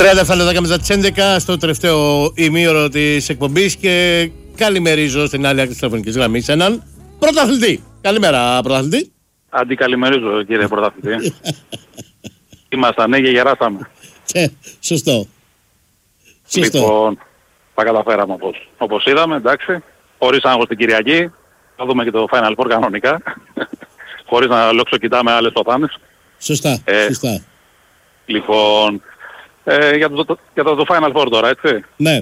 30 λεπτά μετά τις 11 στο τελευταίο ημίωρο της εκπομπής και καλημερίζω στην άλλη άκρη της τηλεφωνικής γραμμής έναν πρωταθλητή. Καλημέρα, πρωταθλητή. Αντικαλημερίζω, κύριε πρωταθλητή. Ήμασταν και γεράσαμε. Σωστό. Λοιπόν, τα καταφέραμε όπως είδαμε, εντάξει. Χωρίς άγχος την Κυριακή. Θα δούμε και το Final Four κανονικά. Χωρίς να λοξοκοιτάμε άλλες οθάνες. Σωστά. Λοιπόν, για το Final Four τώρα, έτσι. Ναι.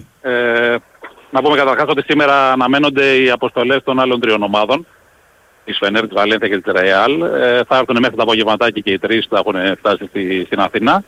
Να πούμε καταρχάς ότι σήμερα αναμένονται οι αποστολές των άλλων τριών ομάδων. Της Φενέρ, της Βαλένθια και της Ρεάλ. Θα έρθουν μέχρι το απογευματάκι και οι τρεις θα έχουν φτάσει στην Αθήνα.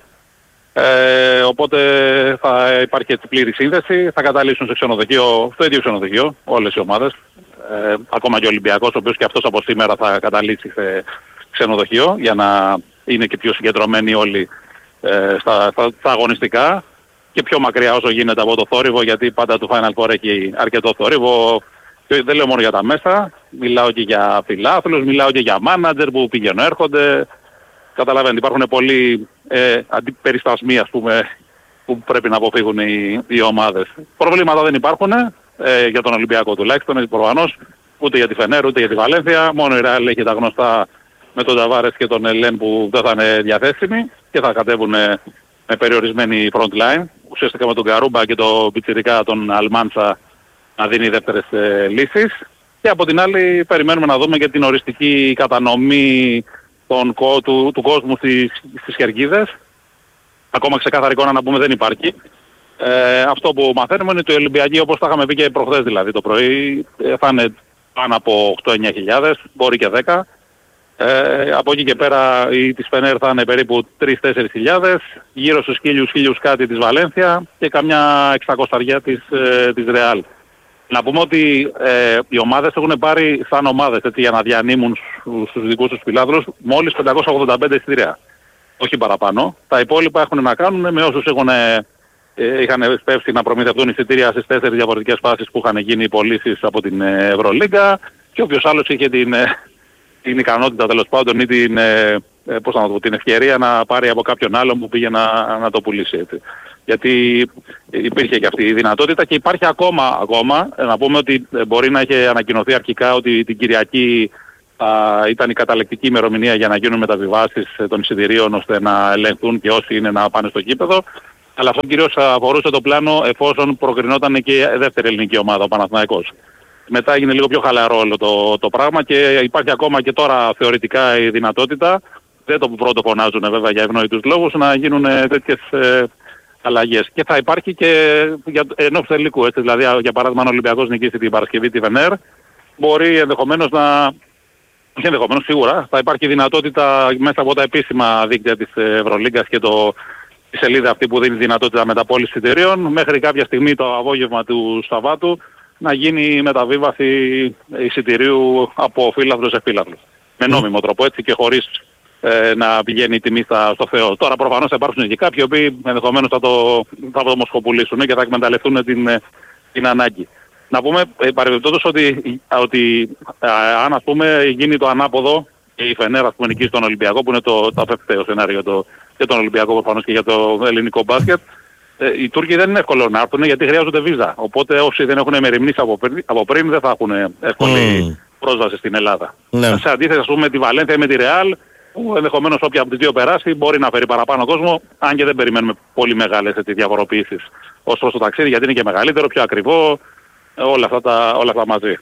Οπότε θα υπάρχει έτσι πλήρη σύνδεση. Θα καταλήξουν σε ξενοδοχείο, στο ίδιο ξενοδοχείο, όλες οι ομάδες. Ακόμα και ο Ολυμπιακός, ο οποίος και αυτός από σήμερα θα καταλήξει σε ξενοδοχείο για να είναι και πιο συγκεντρωμένοι όλοι στα αγωνιστικά και πιο μακριά όσο γίνεται από το θόρυβο, γιατί πάντα το Final Four έχει αρκετό θόρυβο. Δεν λέω μόνο για τα μέσα, μιλάω και για φιλάθλους, μιλάω και για μάνατζερ που πηγαίνουν έρχονται. Καταλαβαίνετε, υπάρχουν πολλοί αντιπεριστασμοί, ας πούμε, που πρέπει να αποφύγουν οι ομάδες. Προβλήματα δεν υπάρχουν, για τον Ολυμπιακό τουλάχιστον, προφανώς, ούτε για τη Φενέρ, ούτε για τη Βαλένθια. Μόνο η Ρεάλ έχει τα γνωστά με τον Ταβάρες και τον Ελέν που δεν θα είναι διαθέσιμοι και θα κατέβουν με περιορισμένη front line. Ουσιαστικά με τον Καρούμπα και τον Πιτσιρικά, τον Αλμάντσα, να δίνει δεύτερες λύσεις. Και από την άλλη περιμένουμε να δούμε και την οριστική κατανομή του κόσμου στις κερκίδες. Ακόμα ξεκάθαρη εικόνα να πούμε δεν υπάρχει. Αυτό που μαθαίνουμε είναι ότι οι Ολυμπιακοί, όπως τα είχαμε πει και προχθές δηλαδή το πρωί, θα είναι πάνω από 8-9 χιλιάδες, μπορεί και 10. Από εκεί και πέρα η της Φενέρ θα είναι περίπου 3-4 χιλιάδες, γύρω στους 1000 κάτι της Βαλένθια και καμιά 600 της Ρεάλ. Να πούμε ότι οι ομάδες έχουν πάρει σαν ομάδες, έτσι, για να διανύμουν στους δικούς τους φιλάθλους μόλις 585 εισιτήρια. Όχι παραπάνω. Τα υπόλοιπα έχουν να κάνουν με όσους είχαν σπεύσει να προμηθευτούν εισιτήρια στις 4 διαφορετικές φάσεις που είχαν γίνει οι πωλήσεις από την Ευρωλίγκα και όποιος άλλος είχε την ικανότητα τέλος πάντων ή την ευκαιρία να πάρει από κάποιον άλλον που πήγε να το πουλήσει, έτσι. Γιατί υπήρχε και αυτή η δυνατότητα και υπάρχει ακόμα να πούμε ότι μπορεί να είχε ανακοινωθεί αρχικά ότι την Κυριακή ήταν η καταλεκτική ημερομηνία για να γίνουν μεταβιβάσεις των εισιτηρίων ώστε να ελεγχθούν και όσοι είναι να πάνε στο γήπεδο. Αλλά αυτό κυρίως αφορούσε το πλάνο εφόσον προκρινόταν και η δεύτερη ελληνική ομάδα, ο Παναθηναϊκός. Μετά έγινε λίγο πιο χαλαρό όλο το πράγμα και υπάρχει ακόμα και τώρα θεωρητικά η δυνατότητα, δεν το πρώτο φωνάζουν βέβαια για ευνόητους λόγους, να γίνουν τέτοιες αλλαγές. Και θα υπάρχει και ενός τελικού, έτσι, δηλαδή για παράδειγμα αν ο Ολυμπιακός νικήσει την Παρασκευή τη Φενέρ, μπορεί ενδεχομένως σίγουρα θα υπάρχει δυνατότητα μέσα από τα επίσημα δίκτυα της Ευρωλίγκας και τη σελίδα αυτή που δίνει δυνατότητα μεταπώλησης εισιτηρίων, μέχρι κάποια στιγμή το απόγευμα του Σαββάτου να γίνει μεταβίβαση εισιτηρίου από φύλαθλο σε φύλαθλο. Με νόμιμο τρόπο, έτσι, και χωρίς να πηγαίνει η τιμή στο Θεό. Τώρα προφανώς θα υπάρξουν και κάποιοι οι οποίοι ενδεχομένως θα το μοσχοπουλήσουν και θα εκμεταλλευτούν την ανάγκη. Να πούμε παρεμπιπτόντως ότι αν ας πούμε γίνει το ανάποδο και η Φενέρ ας πούμε νικήσει τον Ολυμπιακό, που είναι το απευθέω σενάριο για τον Ολυμπιακό προφανώς και για το ελληνικό μπάσκετ, οι Τούρκοι δεν είναι εύκολο να έρθουν γιατί χρειάζονται βίζα. Οπότε όσοι δεν έχουν μεριμνήσει από πριν δεν θα έχουν εύκολη πρόσβαση στην Ελλάδα. Ναι. Σε αντίθεση ας πούμε με τη Βαλένθια ή με τη Ρεάλ, που ενδεχομένως όποια από τις δύο περάσει μπορεί να φέρει παραπάνω κόσμο, αν και δεν περιμένουμε πολύ μεγάλες διαφοροποιήσεις ως προς το ταξίδι, γιατί είναι και μεγαλύτερο, πιο ακριβό, όλα αυτά μαζί.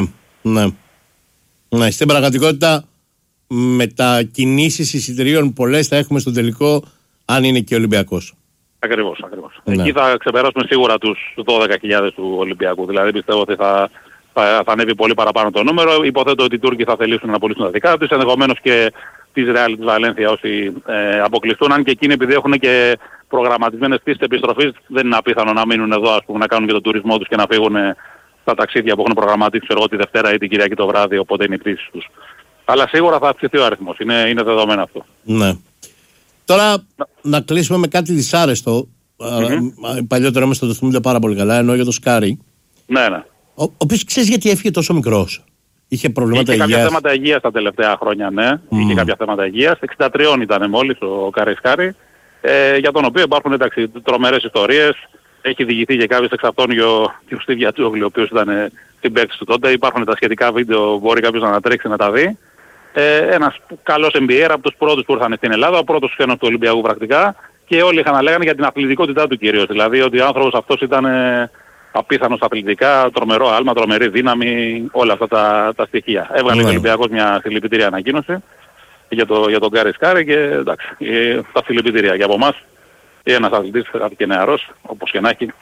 Ναι. Στην πραγματικότητα μετακινήσεις εισιτηρίων πολλές θα έχουμε στο τελικό, αν είναι και Ολυμπιακός. Ακριβώς. Ναι. Εκεί θα ξεπεράσουμε σίγουρα τους 12.000 του Ολυμπιακού. Δηλαδή πιστεύω ότι θα ανέβει πολύ παραπάνω το νούμερο. Υποθέτω ότι οι Τούρκοι θα θελήσουν να πουλήσουν τα δικά τους, ενδεχομένως και της Ρεάλ της Βαλένθια όσοι αποκλειστούν. Αν και εκείνοι επειδή έχουν και προγραμματισμένες πίστες επιστροφής, δεν είναι απίθανο να μείνουν εδώ, ας πούμε, να κάνουν και τον τουρισμό τους και να φύγουν στα ταξίδια που έχουν προγραμματίσει τη Δευτέρα ή την Κυριακή το βράδυ, οπότε είναι οι πτήσεις τους. Αλλά σίγουρα θα αυξηθεί ο αριθμός. Είναι δεδομένο αυτό. Ναι. Τώρα να κλείσουμε με κάτι δυσάρεστο. Παλιότερα όμως το θυμούνται πάρα πολύ καλά, ενώ για το Σκάρι. Ναι. Ο οποίος ξέρεις γιατί έφυγε τόσο μικρός? Είχε προβλήματα υγείας. Είχε κάποια θέματα υγείας τα τελευταία χρόνια, ναι. Είχε κάποια θέματα υγείας. 63 ήταν μόλις ο Καραϊσκάρη. για τον οποίο υπάρχουν τρομερές ιστορίες. Έχει διηγηθεί και κάποιος εξ αυτών και ο Στίβ Γιατζόγλου, ο οποίος ήταν συμπαίκτης του τότε. Υπάρχουν τα σχετικά βίντεο, μπορεί κάποιος να ανατρέξει να τα δει. Ένας καλός NBA από τους πρώτους που ήρθαν στην Ελλάδα, ο πρώτος ξένος του Ολυμπιακού πρακτικά, και όλοι είχαν να λέγανε για την αθλητικότητά του κυρίως. Δηλαδή ότι ο άνθρωπος αυτός ήταν απίθανος αθλητικά, τρομερό άλμα, τρομερή δύναμη, όλα αυτά τα στοιχεία. Έβγαλε ο Ολυμπιακός μια συλληπιτήρια ανακοίνωση για τον Γκάρι Σκάρι και εντάξει, τα συλληπιτήρια για από εμάς. Ένας αθλητής και νεαρός, όπως και να έχει,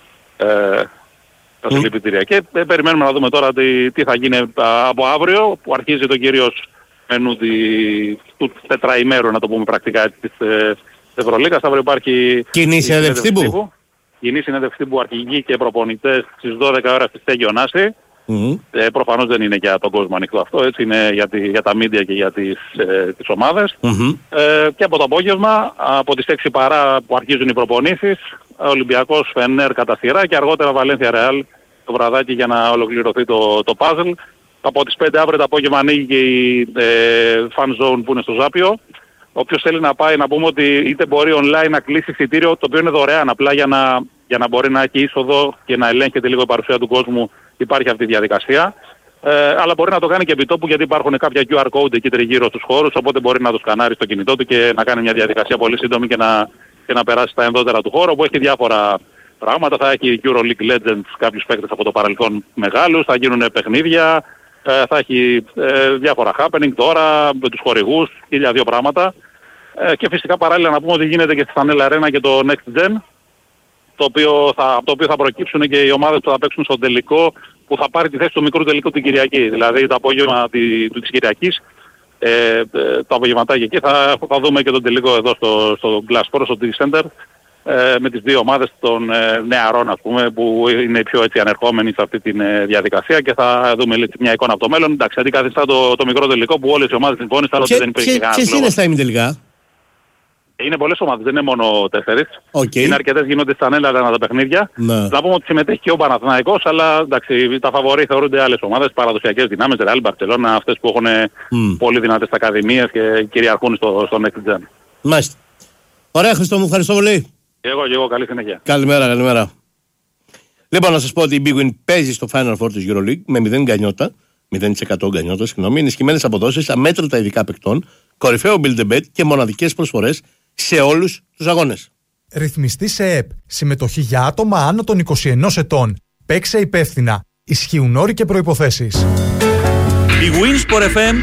τα συλληπιτήρια. Και περιμένουμε να δούμε τώρα τι θα γίνει από αύριο, που αρχίζει το κυρίως μενού του τετραημέρου, να το πούμε πρακτικά, της Ευρωλίγας. Αύριο υπάρχει κοινή συνέντευξη τύπου. Κοινή συνέντευξη τύπου, αρχηγοί και προπονητές στις 12 ώρα στη Στέγιο Νάση. Προφανώς δεν είναι για τον κόσμο ανοιχτό αυτό, έτσι είναι για τα media και για τις ομάδες. Και από το απόγευμα, από τις 6 παρά που αρχίζουν οι προπονήσεις, Ολυμπιακός, Φενέρ κατά σειρά και αργότερα Βαλένθια Ρεάλ το βραδάκι για να ολοκληρωθεί το puzzle. Από τις 5 αύριο το απόγευμα ανοίγει και η fan zone που είναι στο Ζάπιο. Όποιος θέλει να πάει, να πούμε ότι είτε μπορεί online να κλείσει εισιτήριο, το οποίο είναι δωρεάν, απλά για να μπορεί να έχει είσοδο και να ελέγχεται λίγο η παρουσία του κόσμου, υπάρχει αυτή η διαδικασία. Αλλά μπορεί να το κάνει και επί τόπου, γιατί υπάρχουν κάποια QR code εκεί τριγύρω στους χώρους, οπότε μπορεί να το σκανάρει στο κινητό του και να κάνει μια διαδικασία πολύ σύντομη και να περάσει στα ενδότερα του χώρου, που έχει διάφορα πράγματα. Θα έχει EuroLeague Legends, κάποιους παίκτες από το παρελθόν μεγάλους, θα γίνουν παιχνίδια, θα έχει διάφορα happening τώρα με τους χορηγούς, 1002 πράγματα. Και φυσικά παράλληλα να πούμε ότι γίνεται και στη Στανέλα Arena και το Next Gen, το οποίο θα προκύψουν και οι ομάδες που θα παίξουν στο τελικό, που θα πάρει τη θέση του μικρού τελικού την Κυριακή. Δηλαδή το απόγευμα της Κυριακής, το απογευματάκι εκεί, θα δούμε και τον τελικό εδώ στο Glass Force, στο T Center, με τις δύο ομάδες των νεαρών, ας πούμε, που είναι οι πιο έτσι ανερχόμενοι σε αυτή τη διαδικασία, και θα δούμε μια εικόνα από το μέλλον. Εντάξει, αντικαθιστά το μικρό τελικό που όλες οι ομάδες συμφώνησαν ότι δεν υπήρχε κανένας λόγος. Ποιες είναι στα ημιτελικά? Είναι πολλές ομάδες, δεν είναι μόνο 4. Okay. Είναι αρκετές, γίνονται στα ανέλατα τα παιχνίδια. Ναι. Να πούμε ότι συμμετέχει και ο Παναθηναϊκός, αλλά εντάξει, τα φαβορί θεωρούνται άλλες ομάδες, παραδοσιακές δυνάμεις, Real, Barcelona, αυτές που έχουν πολύ δυνατές ακαδημίες και κυριαρχούν στο Next Gen. Μάλιστα. Ωραία, Χριστό μου, ευχαριστώ πολύ. Και εγώ, καλή συνέχεια. Καλημέρα. Λοιπόν, να σας πω ότι η Big Win παίζει στο Final Four της EuroLeague με 0% γκανιότα, ενισχυμένες αποδόσεις, αμέτρητα ειδικά παικτών, κορυφαίο build a bet και μοναδικές προσφορές σε όλους τους αγώνες. Ρυθμιστή σε ΕΠ. Συμμετοχή για άτομα άνω των 21 ετών. Παίξε υπεύθυνα. Ισχύουν όροι και προϋποθέσεις. Η Winsport FM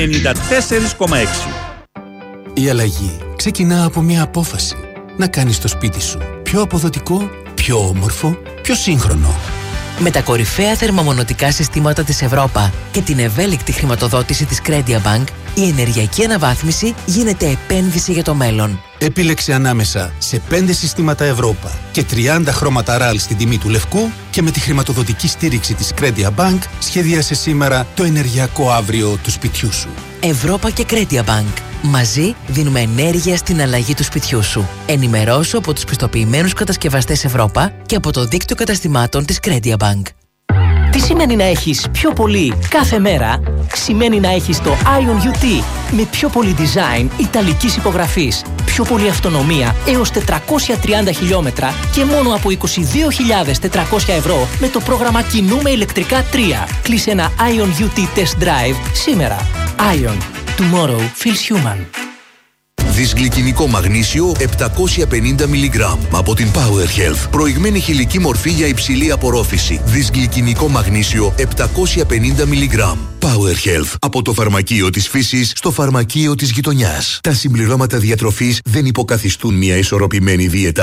94,6. Η αλλαγή ξεκινά από μια απόφαση. Να κάνεις το σπίτι σου πιο αποδοτικό, πιο όμορφο, πιο σύγχρονο. Με τα κορυφαία θερμομονωτικά συστήματα της Ευρώπα και την ευέλικτη χρηματοδότηση της Credia Bank, η ενεργειακή αναβάθμιση γίνεται επένδυση για το μέλλον. Επίλεξε ανάμεσα σε 5 συστήματα Ευρώπα και 30 χρώματα RAL στην τιμή του λευκού, και με τη χρηματοδοτική στήριξη της Credia Bank σχεδίασε σήμερα το ενεργειακό αύριο του σπιτιού σου. Ευρώπα και Credia Bank. Μαζί δίνουμε ενέργεια στην αλλαγή του σπιτιού σου. Ενημερώσου από τους πιστοποιημένους κατασκευαστές Ευρώπα και από το δίκτυο καταστημάτων της Credia Bank. Τι σημαίνει να έχεις πιο πολύ κάθε μέρα? Σημαίνει να έχεις το Ion UT με πιο πολύ design ιταλικής υπογραφής, πιο πολύ αυτονομία έως 430 χιλιόμετρα και μόνο από 22.400 ευρώ με το πρόγραμμα Κινούμε ηλεκτρικά 3. Κλείσε ένα Ion UT Test Drive σήμερα. Ion. Tomorrow feels human. Δυσγλυκινικό μαγνήσιο 750 mg από την Power Health. Προηγμένη χηλική μορφή για υψηλή απορρόφηση. Δυσγλυκινικό μαγνήσιο 750 mg. Power Health. Από το φαρμακείο της φύσης στο φαρμακείο της γειτονιάς. Τα συμπληρώματα διατροφής δεν υποκαθιστούν μια ισορροπημένη δίαιτα.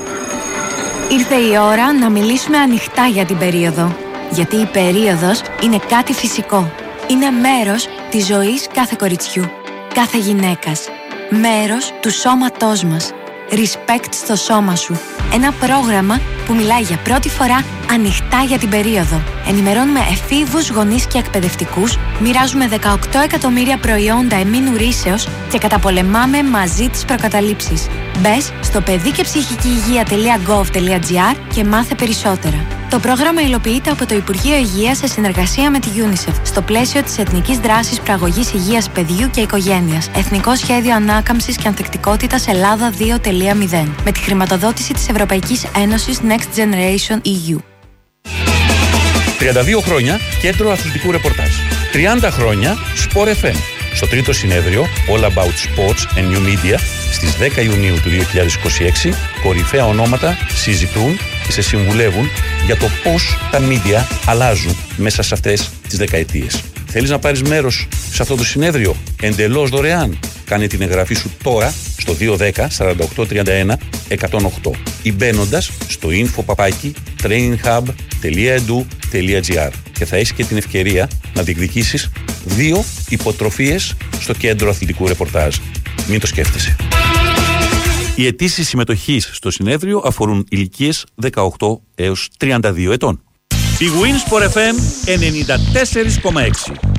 Ήρθε η ώρα να μιλήσουμε ανοιχτά για την περίοδο. Γιατί η περίοδος είναι κάτι φυσικό. Είναι μέρος της ζωής κάθε κοριτσιού, κάθε γυναίκας. Μέρος του σώματός μας. Respect στο σώμα σου. Ένα πρόγραμμα που μιλάει για πρώτη φορά ανοιχτά για την περίοδο. Ενημερώνουμε εφήβους, γονείς και εκπαιδευτικούς, μοιράζουμε 18 εκατομμύρια προϊόντα εμήνου ρύσεως και καταπολεμάμε μαζί τις προκαταλήψεις. Μπες στο παιδικεψυχικηυγεία.gov.gr και μάθε περισσότερα. Το πρόγραμμα υλοποιείται από το Υπουργείο Υγείας σε συνεργασία με τη UNICEF στο πλαίσιο της Εθνικής Δράσης Προαγωγής Υγείας Παιδιού και Οικογένειας. Εθνικό Σχέδιο Ανάκαμψης και Ανθεκτικότητας Ελλάδα 2.0 με τη χρηματοδότηση της Ευρωπαϊκής Ένωσης Next Generation EU. 32 χρόνια Κέντρο Αθλητικού Ρεπορτάζ. 30 χρόνια Sport FM. Στο τρίτο συνέδριο All About Sports and New Media στις 10 Ιουνίου του 2026 κορυφαία ονόματα συζητούν και σε συμβουλεύουν για το πώς τα media αλλάζουν μέσα σε αυτές τις δεκαετίες. Θέλεις να πάρεις μέρος σε αυτό το συνέδριο εντελώς δωρεάν? Κάνε την εγγραφή σου τώρα στο 210 48 31 108 ή μπαίνοντας στο info@traininghub.edu.gr και θα έχεις και την ευκαιρία να διεκδικήσεις 2 υποτροφίες στο Κέντρο Αθλητικού Ρεπορτάζ. Μην το σκέφτεσαι. Οι αιτήσεις συμμετοχής στο συνέδριο αφορούν ηλικίες 18 έως 32 ετών. Η Wins for FM 94,6.